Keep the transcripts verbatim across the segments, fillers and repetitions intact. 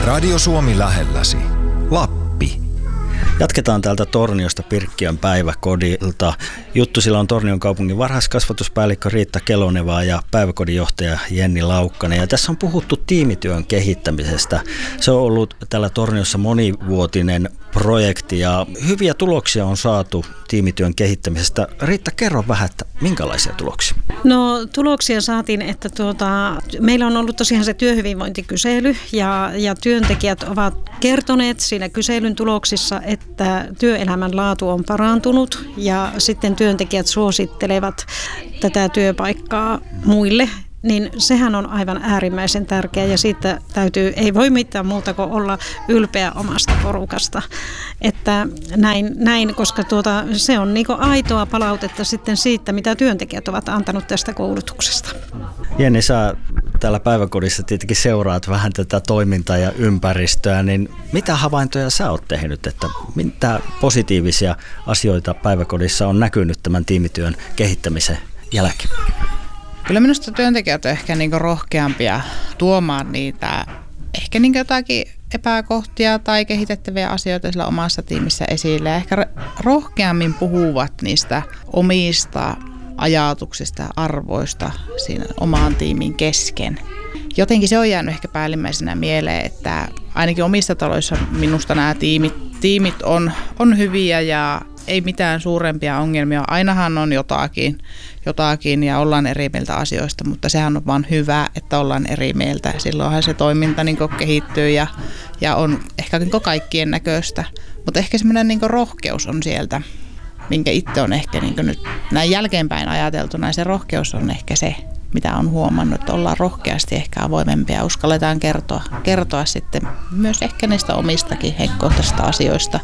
Radio Suomi lähelläsi. Lappi. Jatketaan täältä Torniosta Pirkkiön päiväkodilta. Juttusilla on Tornion kaupungin varhaiskasvatuspäällikkö Riitta Keloneva ja päiväkodinjohtaja Jenni Laukkanen. Ja tässä on puhuttu tiimityön kehittämisestä. Se on ollut tällä Torniossa monivuotinen projekti ja hyviä tuloksia on saatu tiimityön kehittämisestä. Riitta, kerro vähän, että minkälaisia tuloksia? No tuloksia saatiin, että tuota, meillä on ollut tosiaan se työhyvinvointikysely ja, ja työntekijät ovat kertoneet siinä kyselyn tuloksissa, että työelämän laatu on parantunut ja sitten työntekijät suosittelevat tätä työpaikkaa muille. Niin sehän on aivan äärimmäisen tärkeä ja siitä täytyy, ei voi mitään muuta kuin olla ylpeä omasta porukasta. Että näin, näin koska tuota, se on niinku aitoa palautetta sitten siitä, mitä työntekijät ovat antanut tästä koulutuksesta. Jenni, sä täällä päiväkodissa tietenkin seuraat vähän tätä toimintaa ja ympäristöä, niin mitä havaintoja sä oot tehnyt, että mitä positiivisia asioita päiväkodissa on näkynyt tämän tiimityön kehittämisen jälkeen? Kyllä minusta työntekijät on ehkä niinku rohkeampia tuomaan niitä ehkä niinku jotakin epäkohtia tai kehitettäviä asioita sillä omassa tiimissä esille. Ja ehkä rohkeammin puhuvat niistä omista ajatuksista ja arvoista siinä oman tiimin kesken. Jotenkin se on jäänyt ehkä päällimmäisenä mieleen, että ainakin omissa taloissa minusta nämä tiimit, tiimit on, on hyviä ja ei mitään suurempia ongelmia. Ainahan on jotakin, jotakin ja ollaan eri mieltä asioista, mutta sehän on vaan hyvä, että ollaan eri mieltä. Silloinhan se toiminta niin kehittyy ja, ja on ehkä niin kaikkien näköistä. Mutta ehkä semmoinen niin rohkeus on sieltä, minkä itse on ehkä niin nyt näin jälkeenpäin ajateltuna. Se rohkeus on ehkä se, mitä on huomannut, että ollaan rohkeasti ehkä avoimempia ja uskalletaan kertoa, kertoa sitten myös ehkä niistä omistakin henkkohtaisista asioista.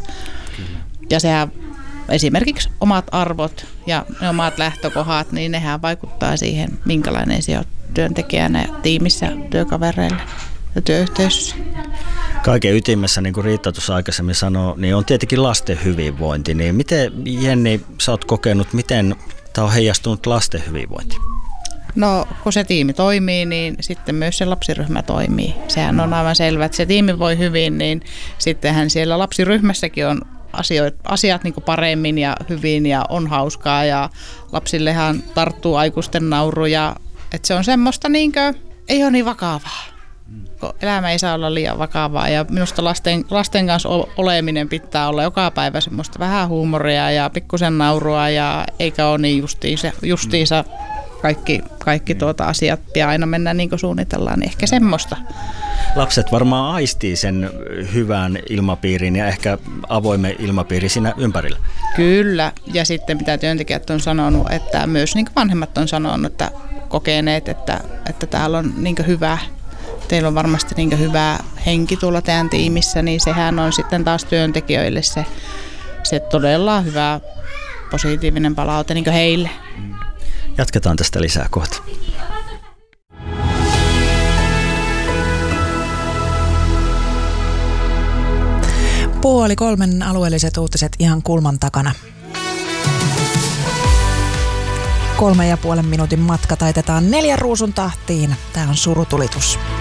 Ja sehän esimerkiksi omat arvot ja ne omat lähtökohdat, niin nehän vaikuttaa siihen, minkälainen se on työntekijänä tiimissä, työkavereille ja työyhteisössä. Kaiken ytimessä, niin kuin Riitta tuossa aikaisemmin sanoi, niin on tietenkin lasten hyvinvointi. Niin miten, Jenni, sä oot kokenut, miten tämä on heijastunut lasten hyvinvointiin? No, kun se tiimi toimii, niin sitten myös se lapsiryhmä toimii. Sehän on aivan selvä, että se tiimi voi hyvin, niin sittenhän siellä lapsiryhmässäkin on Asioit, asiat niin kuin paremmin ja hyvin ja on hauskaa ja lapsillehan tarttuu aikuisten nauruja. Että se on semmoista, niin kuin, ei ole niin vakavaa, kun elämä ei saa olla liian vakavaa. Ja minusta lasten, lasten kanssa oleminen pitää olla joka päivä semmoista vähän huumoria ja pikkusen naurua ja eikä ole niin justiinsa, justiinsa kaikki, kaikki tuota asiat ja aina mennä niin kuin suunnitellaan, niin ehkä semmoista. Lapset varmaan aistii sen hyvän ilmapiirin ja ehkä avoimen ilmapiirin siinä ympärillä. Kyllä, ja sitten mitä työntekijät on sanonut, että myös niin vanhemmat on sanonut, että kokeneet, että, että täällä on niin hyvä, teillä on varmasti niin hyvä henki tuolla teidän tiimissä, niin sehän on sitten taas työntekijöille se, se todella hyvä positiivinen palaute niin heille. Jatketaan tästä lisää kohta. Puoli kolmen alueelliset uutiset ihan kulman takana. Kolme ja puolen minuutin matka taitetaan neljän ruusun tahtiin. Tämä on Surutulitus.